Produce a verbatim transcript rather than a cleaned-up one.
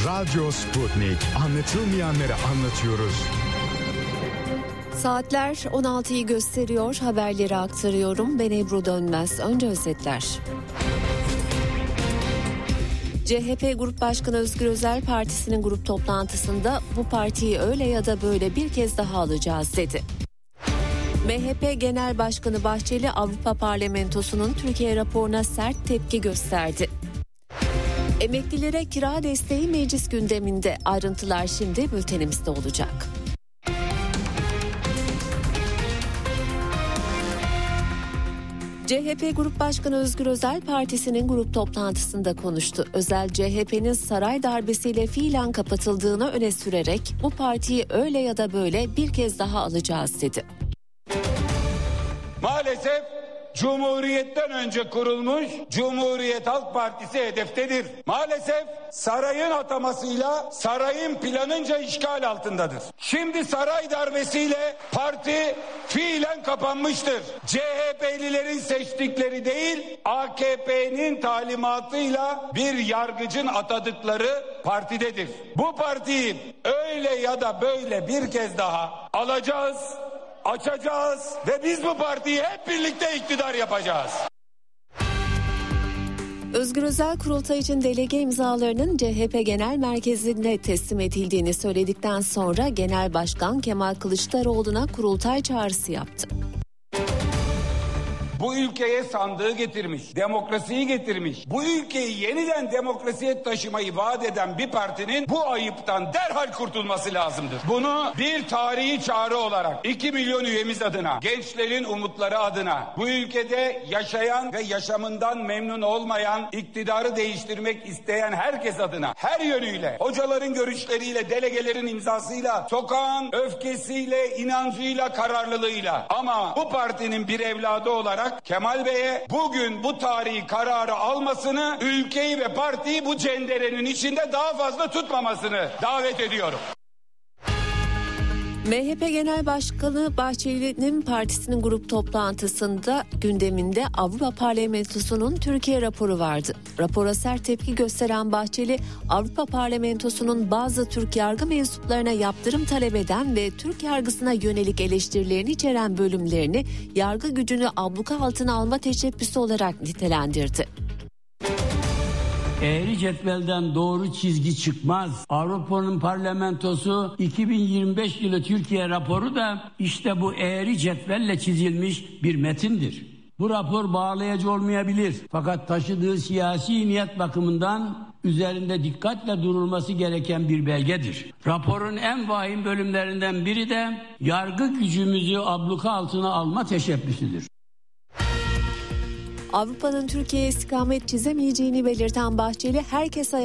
Radyo Sputnik. Anlatılmayanları anlatıyoruz. Saatler on altıyı gösteriyor. Haberleri aktarıyorum. Ben Ebru Dönmez. Önce özetler. C H P Grup Başkanı Özgür Özel partisinin grup toplantısında bu partiyi öyle ya da böyle bir kez daha alacağız dedi. M H P Genel Başkanı Bahçeli Avrupa Parlamentosu'nun Türkiye raporuna sert tepki gösterdi. Emeklilere kira desteği meclis gündeminde. Ayrıntılar şimdi bültenimizde olacak. C H P Grup Başkanı Özgür Özel partisinin grup toplantısında konuştu. Özel C H P'nin saray darbesiyle fiilen kapatıldığını öne sürerek bu partiyi öyle ya da böyle bir kez daha alacağız dedi. Maalesef Cumhuriyet'ten önce kurulmuş Cumhuriyet Halk Partisi hedeftedir. Maalesef sarayın atamasıyla sarayın planınca işgal altındadır. Şimdi saray darbesiyle parti fiilen kapanmıştır. C H P'lilerin seçtikleri değil, A K P'nin talimatıyla bir yargıcın atadıkları partidedir. Bu partiyi öyle ya da böyle bir kez daha alacağız, açacağız ve biz bu partiyi hep birlikte iktidar yapacağız. Özgür Özel kurultay için delege imzalarının C H P Genel Merkezi'ne teslim edildiğini söyledikten sonra Genel Başkan Kemal Kılıçdaroğlu'na kurultay çağrısı yaptı. Bu ülkeye sandığı getirmiş, demokrasiyi getirmiş, bu ülkeyi yeniden demokrasiye taşımayı vaat eden bir partinin bu ayıptan derhal kurtulması lazımdır. Bunu bir tarihi çağrı olarak iki milyon üyemiz adına, gençlerin umutları adına, bu ülkede yaşayan ve yaşamından memnun olmayan, iktidarı değiştirmek isteyen herkes adına, her yönüyle, hocaların görüşleriyle, delegelerin imzasıyla, sokağın öfkesiyle, inancıyla, kararlılığıyla ama bu partinin bir evladı olarak Kemal Bey'e bugün bu tarihi kararı almasını, ülkeyi ve partiyi bu cenderenin içinde daha fazla tutmamasını davet ediyorum. M H P Genel Başkanı Bahçeli'nin partisinin grup toplantısında gündeminde Avrupa Parlamentosu'nun Türkiye raporu vardı. Rapora sert tepki gösteren Bahçeli, Avrupa Parlamentosu'nun bazı Türk yargı mensuplarına yaptırım talep eden ve Türk yargısına yönelik eleştirilerini içeren bölümlerini yargı gücünü abluka altına alma teşebbüsü olarak nitelendirdi. Eğri cetvelden doğru çizgi çıkmaz. Avrupa'nın parlamentosu iki bin yirmi beş yılı Türkiye raporu da işte bu eğri cetvelle çizilmiş bir metindir. Bu rapor bağlayıcı olmayabilir. Fakat taşıdığı siyasi niyet bakımından üzerinde dikkatle durulması gereken bir belgedir. Raporun en vahim bölümlerinden biri de yargı gücümüzü abluka altına alma teşebbüsüdür. Avrupa'nın Türkiye'ye istikamet çizemeyeceğini belirten Bahçeli, herkes